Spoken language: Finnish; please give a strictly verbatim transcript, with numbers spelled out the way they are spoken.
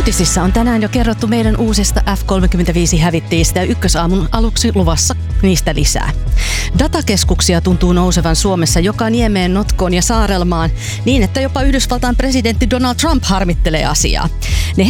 Uutisissa on tänään jo kerrottu meidän uusista F kolmekymmentäviisi-hävittäjistä ja ykkösaamun aluksi luvassa niistä lisää. Datakeskuksia tuntuu nousevan Suomessa joka niemeen, notkoon ja saarelmaan niin, että jopa Yhdysvaltain presidentti Donald Trump harmittelee asiaa. Ne